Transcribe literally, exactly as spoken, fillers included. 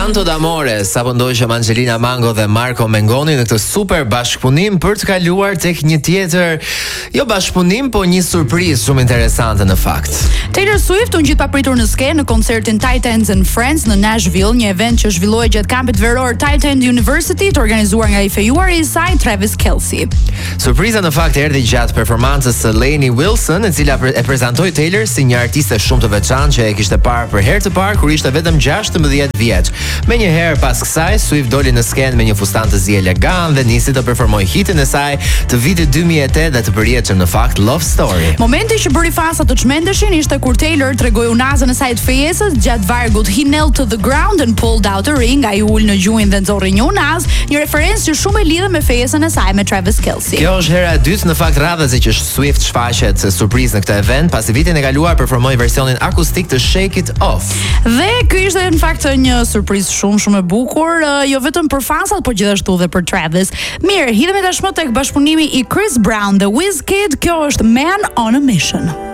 Canto d'Amore, sapo ndoqëm Angelina Mango dhe Marco Mengoni në këtë super bashkëpunim për të kaluar tek një tjetër, jo bashkëpunim, po një surprizë shumë interesante në fakt. Taylor Swift u ngjit papritur në skenë në koncertin Titans and Friends në Nashville, një event që zhvillohej gjatë kampit veror Titan University, të organizuar nga i fejuari i saj Travis Kelce. Surpriza në fakt erdhi gjatë performancës së Lainey Wilson, e cila e prezantoi Taylor si një artiste shumë të veçantë që e kishte parë për herë të parë kur ishte vetëm gjashtëmbëdhjetë vjeç. Menjëherë pas kësaj, Swift doli në skenë me një fustan të zi elegant dhe nisi të performojë hitin e saj të vitit dy mijë e tetë dhe të përjetshëm në fakt Love Story. Momenti që bëri fasa të çmendeshin ishte kur Taylor tregoi unazën e saj të fejesës gjatë vargut He knelt to the ground and pulled out a ring. Ai ul në gjuhin dhe nxorri një unaz, një referencë që shumë e lidhet me fejesën e saj me Travis Kelce. Kjo është hera e dytë në fakt radhëse që Swift shfaqet surprizë në këtë event, pasi vitin e kaluar performoi versionin akustik të Shake It Off. Dhe ky ishte në fakt një surprizë shumë shumë e bukur, jo vetëm për fansat, por gjithashtu dhe për Travis. Mirë, hidhemi tashmë tek bashkëpunimi i Chris Brown dhe Wizkid. Kjo është Man on a Mission.